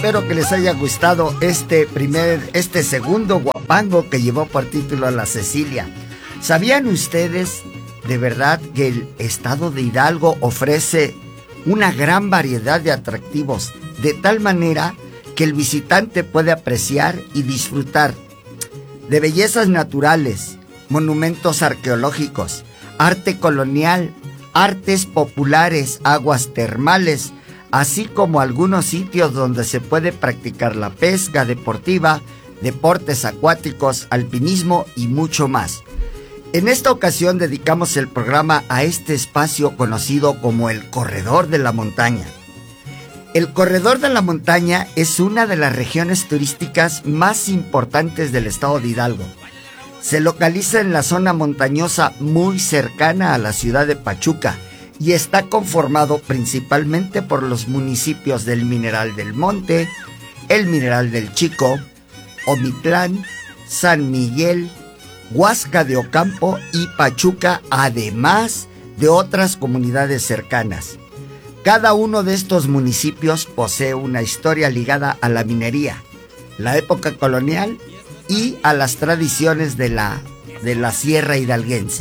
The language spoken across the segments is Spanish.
espero que les haya gustado este segundo guapango que llevó por título La Cecilia. ¿Sabían ustedes de verdad que el estado de Hidalgo ofrece una gran variedad de atractivos, de tal manera que el visitante puede apreciar y disfrutar de bellezas naturales, monumentos arqueológicos, arte colonial, artes populares, aguas termales, así como algunos sitios donde se puede practicar la pesca deportiva, deportes acuáticos, alpinismo y mucho más? En esta ocasión dedicamos el programa a este espacio conocido como el Corredor de la Montaña. El Corredor de la Montaña es una de las regiones turísticas más importantes del estado de Hidalgo. Se localiza en la zona montañosa muy cercana a la ciudad de Pachuca y está conformado principalmente por los municipios del Mineral del Monte, el Mineral del Chico, Omitlán, San Miguel, Huasca de Ocampo y Pachuca, además de otras comunidades cercanas. Cada uno de estos municipios posee una historia ligada a la minería, la época colonial y a las tradiciones de la sierra hidalguense.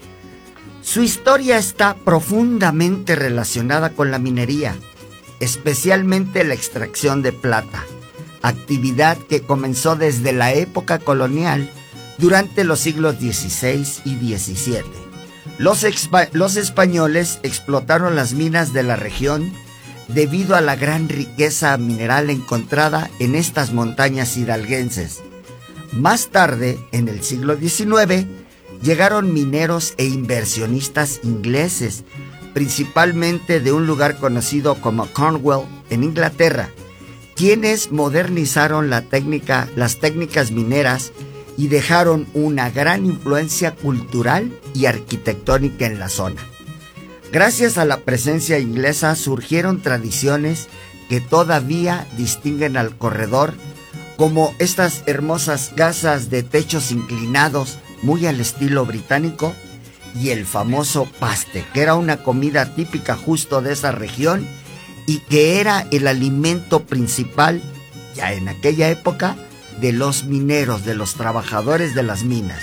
Su historia está profundamente relacionada con la minería, especialmente la extracción de plata, actividad que comenzó desde la época colonial durante los siglos XVI y XVII. Los españoles explotaron las minas de la región debido a la gran riqueza mineral encontrada en estas montañas hidalguenses. Más tarde, en el siglo XIX, llegaron mineros e inversionistas ingleses, principalmente de un lugar conocido como Cornwall, en Inglaterra, quienes modernizaron las técnicas mineras y dejaron una gran influencia cultural y arquitectónica en la zona. Gracias a la presencia inglesa surgieron tradiciones que todavía distinguen al corredor, como estas hermosas casas de techos inclinados muy al estilo británico y el famoso paste, que era una comida típica justo de esa región y que era el alimento principal ya en aquella época de los mineros, de los trabajadores de las minas.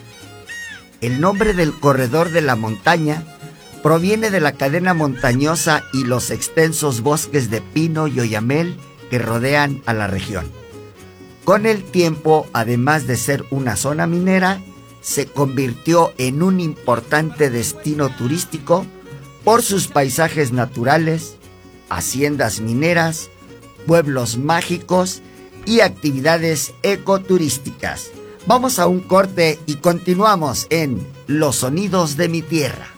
El nombre del Corredor de la Montaña proviene de la cadena montañosa y los extensos bosques de pino y oyamel que rodean a la región. Con el tiempo, además de ser una zona minera, se convirtió en un importante destino turístico por sus paisajes naturales, haciendas mineras, pueblos mágicos y actividades ecoturísticas. Vamos a un corte y continuamos en Los Sonidos de mi Tierra.